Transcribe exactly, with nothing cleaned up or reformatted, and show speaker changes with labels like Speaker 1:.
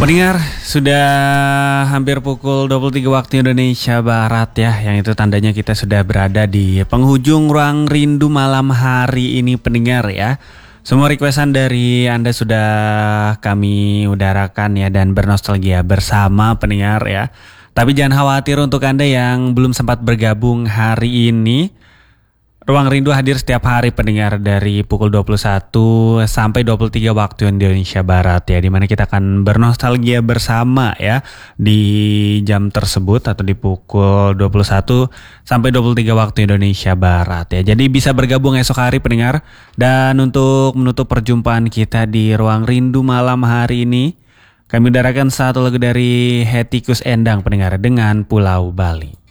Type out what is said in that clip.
Speaker 1: Pendengar, sudah hampir pukul dua puluh tiga waktu Indonesia Barat ya. Yang itu tandanya kita sudah berada di penghujung Ruang Rindu malam hari ini pendengar ya. Semua requestan dari Anda sudah kami udarakan ya dan bernostalgia bersama pendengar ya. Tapi jangan khawatir untuk Anda yang belum sempat bergabung hari ini. Ruang Rindu hadir setiap hari pendengar dari pukul dua puluh satu sampai dua puluh tiga waktu Indonesia Barat ya, di mana kita akan bernostalgia bersama ya di jam tersebut atau di pukul dua puluh satu sampai dua puluh tiga waktu Indonesia Barat ya. Jadi bisa bergabung esok hari pendengar, dan untuk menutup perjumpaan kita di Ruang Rindu malam hari ini kami udarakan satu lagu dari Hetty Koes Endang pendengar dengan Pulau Bali.